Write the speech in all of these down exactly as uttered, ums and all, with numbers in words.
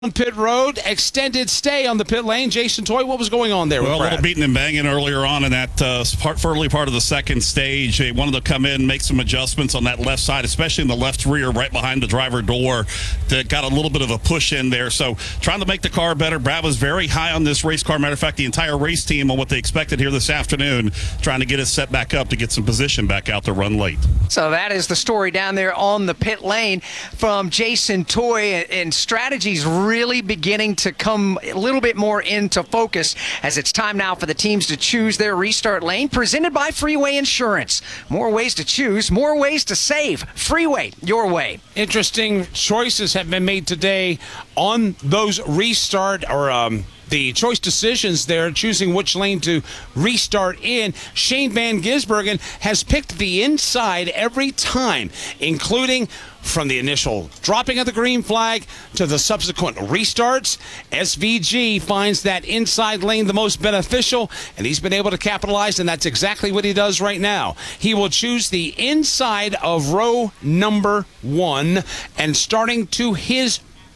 On pit road, extended stay on the pit lane. Jason Toy, what was going on there? Well, with a Brad? little beating and banging earlier on in that uh, part, early part of the second stage. They wanted to come in, make some adjustments on that left side, especially in the left rear, right behind the driver door. That got a little bit of a push in there. So trying to make the car better. Brad was very high on this race car. Matter of fact, the entire race team on what they expected here this afternoon, trying to get us set back up to get some position back out to run late. So that is the story down there on the pit lane from Jason Toy, and strategies really beginning to come a little bit more into focus as it's time now for the teams to choose their restart lane, presented by Freeway Insurance. More ways to choose, more ways to save. Freeway, your way. Interesting choices have been made today on those restart or um the choice decisions there, choosing which lane to restart in. Shane Van Gisbergen has picked the inside every time, including from the initial dropping of the green flag to the subsequent restarts. S V G finds that inside lane the most beneficial, and he's been able to capitalize, and that's exactly what he does right now. He will choose the inside of row number one, and starting to his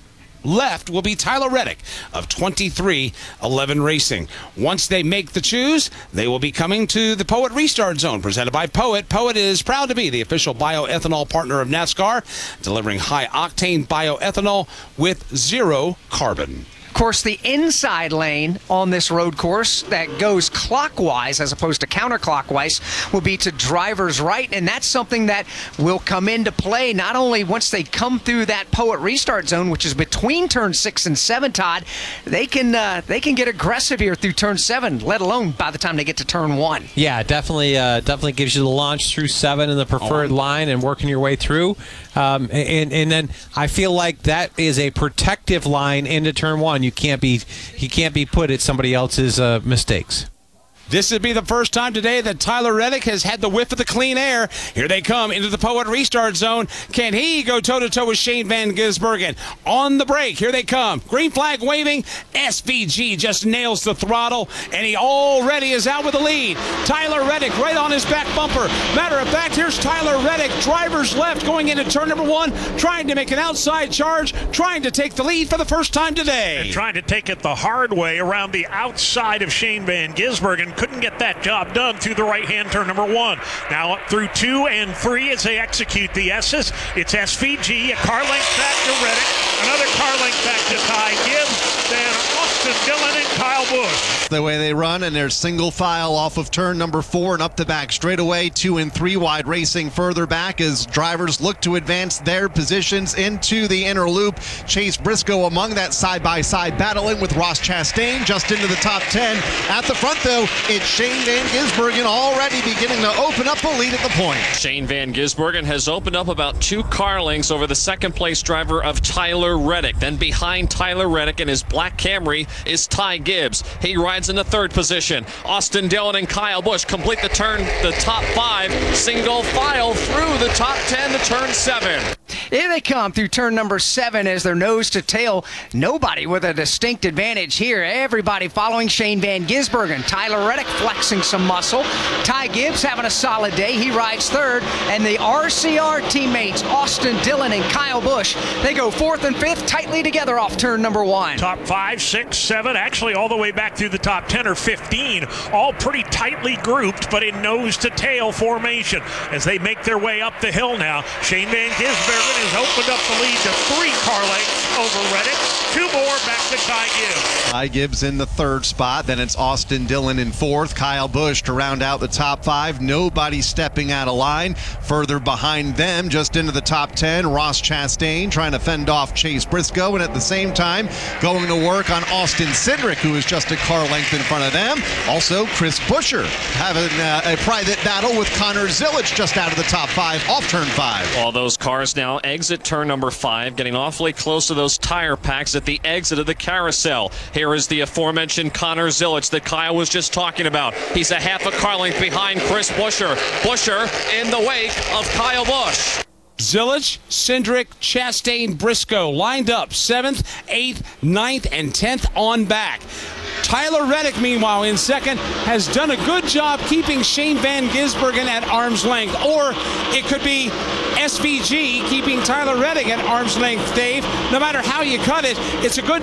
left will be Tyler Reddick of twenty-three eleven Racing. Once they make the choose, they will be coming to the Poet Restart Zone, presented by Poet. Poet is proud to be the official bioethanol partner of NASCAR, delivering high-octane bioethanol with zero carbon. Of course, the inside lane on this road course that goes clockwise as opposed to counterclockwise will be to driver's right, and that's something that will come into play not only once they come through that Poet Restart Zone, which is between turn six and seven, Todd. They can uh, they can get aggressive here through turn seven, let alone by the time they get to turn one. Yeah, definitely, uh, definitely gives you the launch through seven in the preferred oh. line and working your way through. Um, and and then I feel like that is a protective line into turn one. You can't be he can't be put at somebody else's uh, mistakes. This would be the first time today that Tyler Reddick has had the whiff of the clean air. Here they come into the Poet Restart Zone. Can he go toe-to-toe with Shane Van Gisbergen? On the break, here they come. Green flag waving. S V G just nails the throttle, and he already is out with the lead. Tyler Reddick right on his back bumper. Matter of fact, here's Tyler Reddick, driver's left, going into turn number one, trying to make an outside charge, trying to take the lead for the first time today. And trying to take it the hard way around the outside of Shane Van Gisbergen. Couldn't get that job done through the right-hand turn number one. Now up through two and three as they execute the S's. It's S V G, a car length back to Reddick, another car length back to Ty Gibbs, then Austin Dillon and Kyle Busch. The way they run, and there's single file off of turn number four and up the back straightaway, two and three wide racing further back as drivers look to advance their positions into the inner loop. Chase Briscoe among that side-by-side battling with Ross Chastain just into the top ten. At the front, though, it's Shane Van Gisbergen already beginning to open up a lead at the point. Shane Van Gisbergen has opened up about two car lengths over the second-place driver of Tyler Reddick. Then behind Tyler Reddick in his black Camry is Ty Gibbs. He rides in the third position. Austin Dillon and Kyle Busch complete the turn, the top five, single file through the top ten to turn seven. Here they come through turn number seven as they're nose to tail. Nobody with a distinct advantage here. Everybody following Shane Van Gisbergen. Tyler Reddick flexing some muscle. Ty Gibbs having a solid day. He rides third. And the R C R teammates, Austin Dillon and Kyle Busch, they go fourth and fifth tightly together off turn number one. Top five, six, seven, actually all the way back through the top ten or fifteen. All pretty tightly grouped, but in nose to tail formation. As they make their way up the hill now, Shane Van Gisbergen has opened up the lead to three car lengths over Reddick. Two more back to Ty Gibbs. Ty Gibbs in the third spot. Then it's Austin Dillon in fourth. Kyle Busch to round out the top five. Nobody stepping out of line. Further behind them, just into the top ten, Ross Chastain trying to fend off Chase Briscoe. And at the same time, going to work on Austin Cindric, who is just a car length in front of them. Also, Chris Buescher having uh, a private battle with Connor Zilic just out of the top five off turn five. All those cars now exit turn number five, getting awfully close to those tire packs at the exit of the carousel. Here is the aforementioned Connor Zilic that Kyle was just talking about. He's a half a car length behind Chris Buescher. Buescher in the wake of Kyle Busch. Zilic, Cindric, Chastain, Briscoe lined up seventh, eighth, ninth, and tenth on back. Tyler Reddick, meanwhile, in second, has done a good job keeping Shane Van Gisbergen at arm's length. Or it could be S V G keeping Tyler Reddick at arm's length, Dave. No matter how you cut it, it's a good